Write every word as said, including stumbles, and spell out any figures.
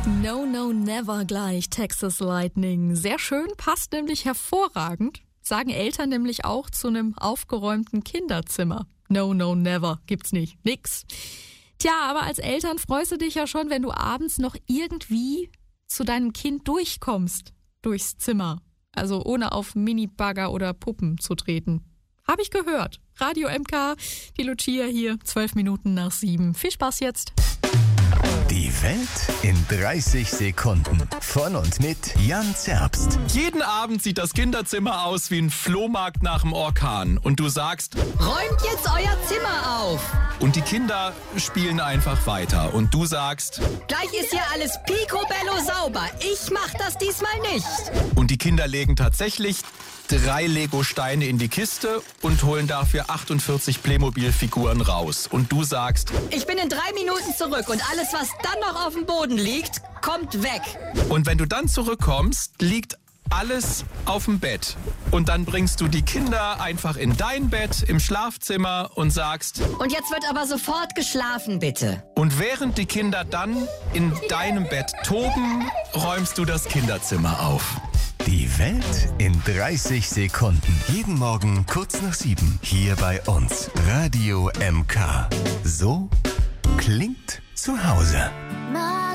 No, no, never gleich Texas Lightning. Sehr schön, passt nämlich hervorragend. Sagen Eltern nämlich auch zu einem aufgeräumten Kinderzimmer. No, no, never gibt's nicht. Nix. Tja, aber als Eltern freust du dich ja schon, wenn du abends noch irgendwie zu deinem Kind durchkommst. Durchs Zimmer. Also ohne auf Minibagger oder Puppen zu treten. Hab ich gehört. Radio M K, die Lucia hier, zwölf Minuten nach sieben. Viel Spaß jetzt. Die Welt in dreißig Sekunden. Von und mit Jan Zerbst. Jeden Abend sieht das Kinderzimmer aus wie ein Flohmarkt nach dem Orkan. Und du sagst, räumt jetzt euer Zimmer auf. Und die Kinder spielen einfach weiter. Und du sagst, gleich ist hier alles picobello sauber. Ich mach das diesmal nicht. Und die Kinder legen tatsächlich drei Lego-Steine in die Kiste und holen dafür achtundvierzig Playmobil-Figuren raus. Und du sagst, ich bin in drei Minuten zurück und alles, was dann noch auf dem Boden liegt, kommt weg. Und wenn du dann zurückkommst, liegt alles auf dem Bett. Und dann bringst du die Kinder einfach in dein Bett im Schlafzimmer und sagst, und jetzt wird aber sofort geschlafen, bitte. Und während die Kinder dann in deinem Bett toben, räumst du das Kinderzimmer auf. Die Welt in dreißig Sekunden. Jeden Morgen kurz nach sieben. Hier bei uns. Radio M K. So klingt zu Hause.